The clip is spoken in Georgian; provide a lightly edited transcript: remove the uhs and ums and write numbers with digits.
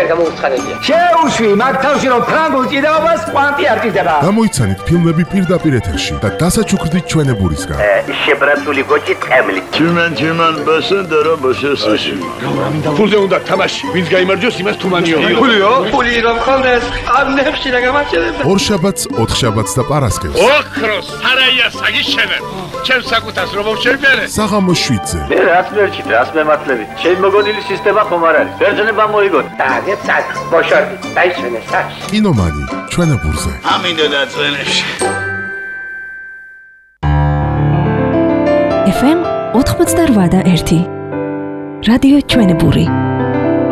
გამოუცხადებია. შეუშვი მაგ თავში რომ ფრანგულ ჭიდაობას კვანტი არ ჭირდება. გამოიცანით ფილმები პირდაპირ ეთერში და დასაჩუქრდით ჩვენებურისგან. შებრაცული გოჭი ტყემლი. Чиман басендера басესაში. ფულზე უნდა თამაში. ვინც გაიმარჯვოს იმას თუმანიო. ფულიო? ფული რომ ხონდეს არ ნებში და გამარჯვება. ორშაბათს, ოთხშაბათს და პარასკევს. ოქროს სარაია საგიშენებ. ჩემ საკუთას რომ შევბერე. საღამოს 7-ზე. მე რაც მერჩით, რაც მემართლები. ჩემი მოგონილი სისტემა ხომ არ არის. ბერძნება მოიგოთ. დაგეცად, ბოშორდი, დაიშვენე სახში. კინომანი, ჩვენებურზე. ამინდა დაწვენებში. FM 88 და 1 რადიო ჩვენებური.